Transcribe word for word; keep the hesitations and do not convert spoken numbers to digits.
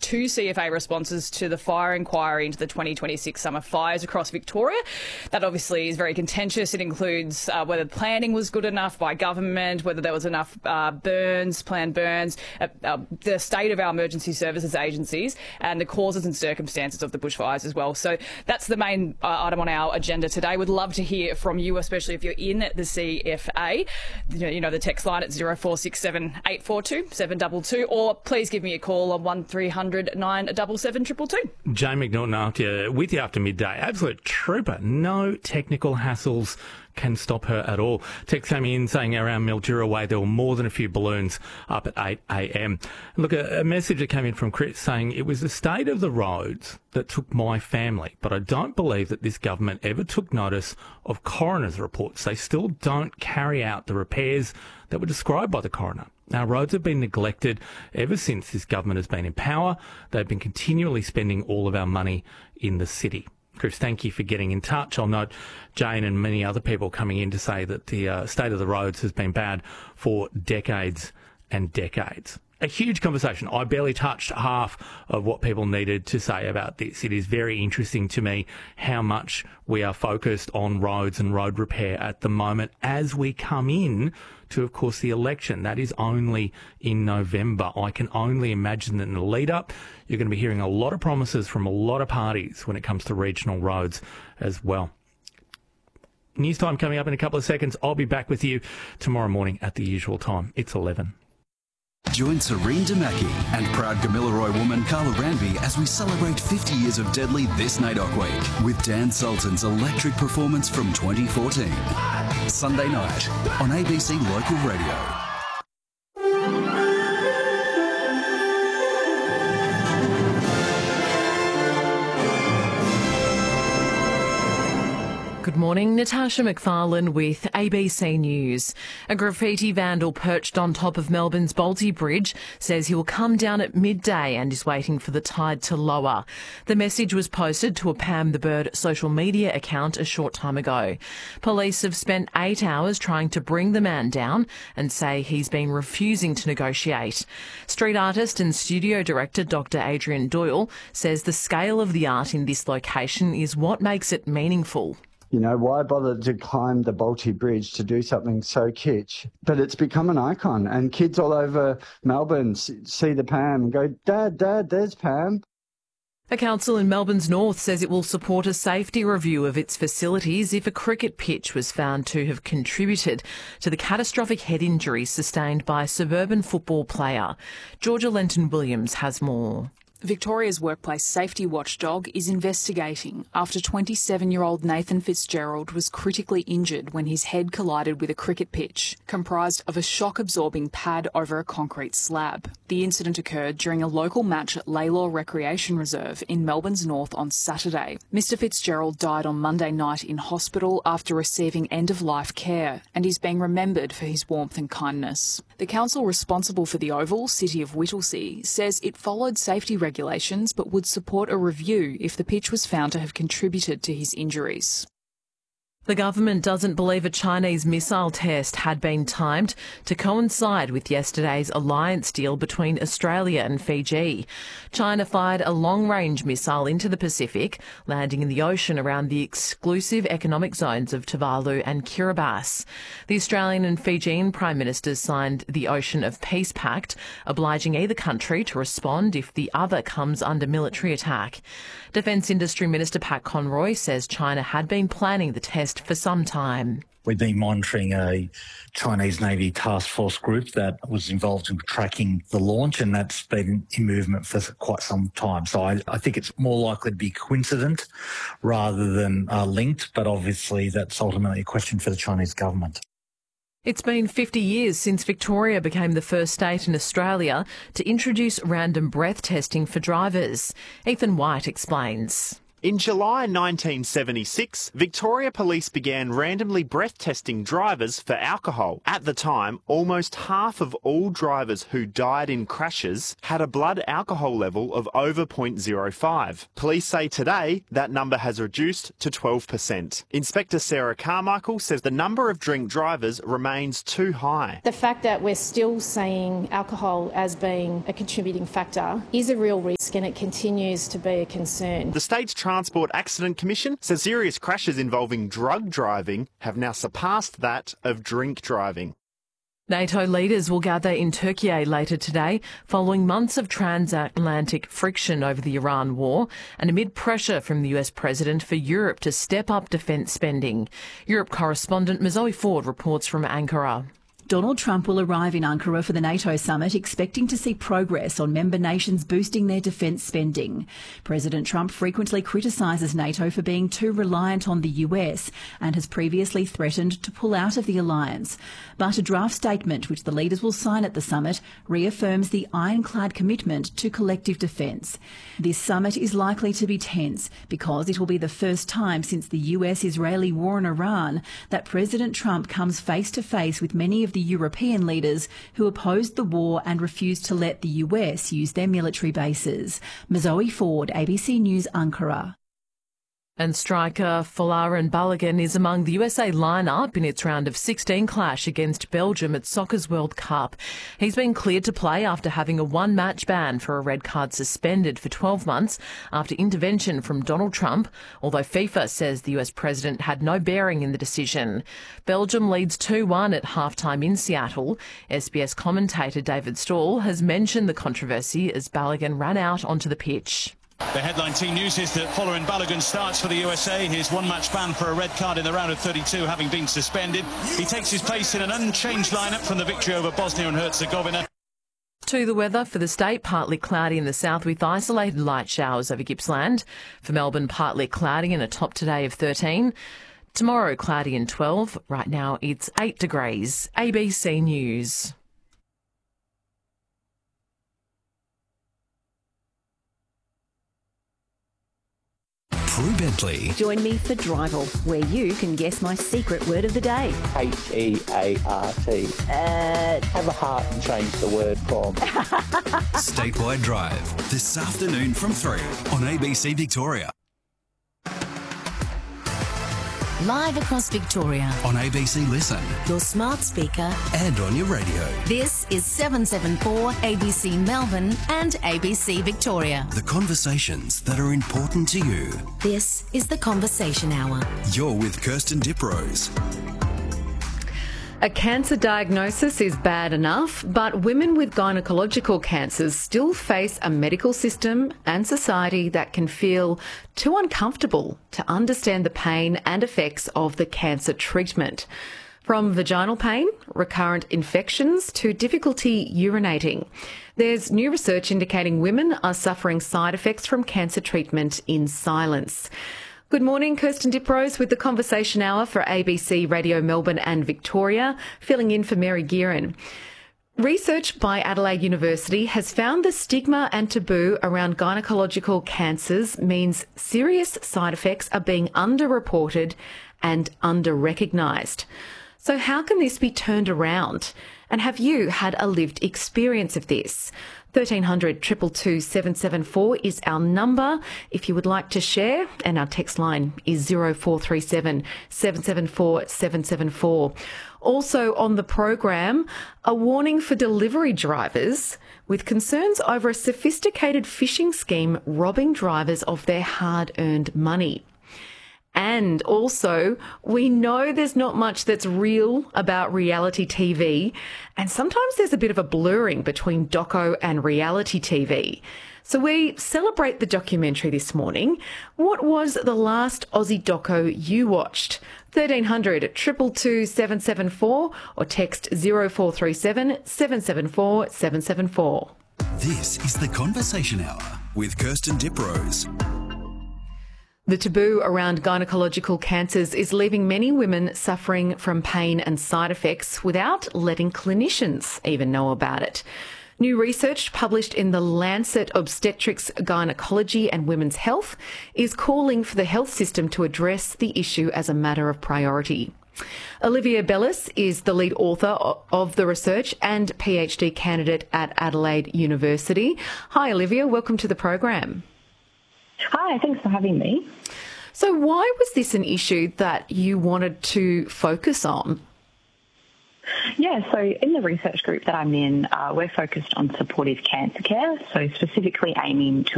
two C F A responses to the fire inquiry into the twenty twenty-six summer fires across Victoria. That obviously is very contentious. It includes uh, whether planning was good enough by government, whether there was enough uh, burns, planned burns, uh, uh, the state of our emergency services agencies, and the causes and circumstances of the bushfires as well. So that's the main uh, item on our agenda today. Would love to hear from you, especially if you're in the C F A. You know, you know the text line at zero four six seven eight four two seven two two, or please give me a call on one three hundred nine seven seven two two two. Jane McNaughton after, with you after midday. Absolute trooper. No technical hassles can stop her at all. Text came in saying around Mildura Way there were more than a few balloons up at eight a.m. Look, a, a message that came in from Chris saying it was the state of the roads that took my family, but I don't believe that this government ever took notice of coroner's reports. They still don't carry out the repairs that were described by the coroner. Our roads have been neglected ever since this government has been in power. They've been continually spending all of our money in the city. Chris, thank you for getting in touch. I'll note Jane and many other people coming in to say that the uh, state of the roads has been bad for decades and decades. A huge conversation. I barely touched half of what people needed to say about this. It is very interesting to me how much we are focused on roads and road repair at the moment as we come in to, of course, the election. That is only in November. I can only imagine that in the lead up, you're going to be hearing a lot of promises from a lot of parties when it comes to regional roads as well. News time coming up in a couple of seconds. I'll be back with you tomorrow morning at the usual time. It's eleven. Join Serene Damaki and proud Gamilaroi woman Carla Ranby as we celebrate fifty years of Deadly this NAIDOC week with Dan Sultan's electric performance from twenty fourteen. Sunday night on A B C Local Radio. Good morning, Natasha McFarlane with A B C News. A graffiti vandal perched on top of Melbourne's Bolte Bridge says he will come down at midday and is waiting for the tide to lower. The message was posted to a Pam the Bird social media account a short time ago. Police have spent eight hours trying to bring the man down and say he's been refusing to negotiate. Street artist and studio director Doctor Adrian Doyle says the scale of the art in this location is what makes it meaningful. You know, why bother to climb the Bolte Bridge to do something so kitsch? But it's become an icon, and kids all over Melbourne see the Pam and go, Dad, Dad, there's Pam. A council in Melbourne's north says it will support a safety review of its facilities if a cricket pitch was found to have contributed to the catastrophic head injury sustained by a suburban football player. Georgia Lenton-Williams has more. Victoria's workplace safety watchdog is investigating after twenty-seven-year-old Nathan Fitzgerald was critically injured when his head collided with a cricket pitch, comprised of a shock-absorbing pad over a concrete slab. The incident occurred during a local match at Laylaw Recreation Reserve in Melbourne's north on Saturday. Mister Fitzgerald died on Monday night in hospital after receiving end-of-life care, and is being remembered for his warmth and kindness. The council responsible for the Oval, City of Whittlesea, says it followed safety regulations regulations but would support a review if the pitch was found to have contributed to his injuries. The government doesn't believe a Chinese missile test had been timed to coincide with yesterday's alliance deal between Australia and Fiji. China fired a long-range missile into the Pacific, landing in the ocean around the exclusive economic zones of Tuvalu and Kiribati. The Australian and Fijian Prime Ministers signed the Ocean of Peace Pact, obliging either country to respond if the other comes under military attack. Defence Industry Minister Pat Conroy says China had been planning the test for some time. We've been monitoring a Chinese Navy task force group that was involved in tracking the launch, and that's been in movement for quite some time. So I, I think it's more likely to be coincident rather than uh, linked, but obviously that's ultimately a question for the Chinese government. It's been fifty years since Victoria became the first state in Australia to introduce random breath testing for drivers. Ethan White explains. In July nineteen seventy-six, Victoria Police began randomly breath testing drivers for alcohol. At the time, almost half of all drivers who died in crashes had a blood alcohol level of over zero point zero five. Police say today that number has reduced to twelve percent. Inspector Sarah Carmichael says the number of drink drivers remains too high. The fact that we're still seeing alcohol as being a contributing factor is a real risk, and it continues to be a concern. The state's Transport Accident Commission says serious crashes involving drug driving have now surpassed that of drink driving. NATO leaders will gather in Turkey later today, following months of transatlantic friction over the Iran war and amid pressure from the U S President for Europe to step up defence spending. Europe correspondent Zoe Ford reports from Ankara. Donald Trump will arrive in Ankara for the NATO summit, expecting to see progress on member nations boosting their defence spending. President Trump frequently criticises NATO for being too reliant on the U S and has previously threatened to pull out of the alliance. But a draft statement, which the leaders will sign at the summit, reaffirms the ironclad commitment to collective defence. This summit is likely to be tense because it will be the first time since the U S-Israeli war in Iran that President Trump comes face to face with many of the European leaders who opposed the war and refused to let the U S use their military bases. Zoe Ford, A B C News, Ankara. And striker Folarin Balogun is among the U S A line-up in its round of sixteen clash against Belgium at Soccer's World Cup. He's been cleared to play after having a one-match ban for a red card suspended for twelve months after intervention from Donald Trump, although FIFA says the U S president had no bearing in the decision. Belgium leads two one at halftime in Seattle. S B S commentator David Stahl has mentioned the controversy as Balogun ran out onto the pitch. The headline team news is that Folarin Balogun starts for the U S A. His one-match ban for a red card in the round of thirty-two having been suspended. He takes his place in an unchanged lineup from the victory over Bosnia and Herzegovina. To the weather for the state, partly cloudy in the south with isolated light showers over Gippsland. For Melbourne, partly cloudy and a top today of thirteen. Tomorrow, cloudy and twelve. Right now, it's eight degrees. A B C News. Prue Bentley. Join me for Drival, where you can guess my secret word of the day. H E A R T. Uh, have a heart and change the word from. Statewide Drive, this afternoon from three on A B C Victoria. Live across Victoria. On A B C Listen. Your smart speaker. And on your radio. This is seven seven four A B C Melbourne and A B C Victoria. The conversations that are important to you. This is The Conversation Hour. You're with Kirsten Diprose. A cancer diagnosis is bad enough, but women with gynecological cancers still face a medical system and society that can feel too uncomfortable to understand the pain and effects of the cancer treatment. From vaginal pain, recurrent infections, to difficulty urinating. There's new research indicating women are suffering side effects from cancer treatment in silence. Good morning, Kirsten Diprose with The Conversation Hour for A B C Radio Melbourne and Victoria, filling in for Mary Gearan. Research by Adelaide University has found the stigma and taboo around gynecological cancers means serious side effects are being underreported and under-recognised. So how can this be turned around? And have you had a lived experience of this? thirteen hundred, two two two, seven seven four is our number if you would like to share, and our text line is zero four three seven, seven seven four, seven seven four. Also on the program, a warning for delivery drivers with concerns over a sophisticated phishing scheme robbing drivers of their hard-earned money. And also, we know there's not much that's real about reality T V, and sometimes there's a bit of a blurring between doco and reality T V. So we celebrate the documentary this morning. What was the last Aussie doco you watched? thirteen hundred, two two two, seven seven four or text zero four three seven, seven seven four, seven seven four. This is The Conversation Hour with Kirsten Diprose. The taboo around gynecological cancers is leaving many women suffering from pain and side effects without letting clinicians even know about it. New research published in the Lancet Obstetrics, Gynecology and Women's Health is calling for the health system to address the issue as a matter of priority. Olivia Bellis is the lead author of the research and PhD candidate at Adelaide University. Hi, Olivia. Welcome to the program. Hi, thanks for having me. So why was this an issue that you wanted to focus on? Yeah, so in the research group that I'm in, uh, we're focused on supportive cancer care, so specifically aiming to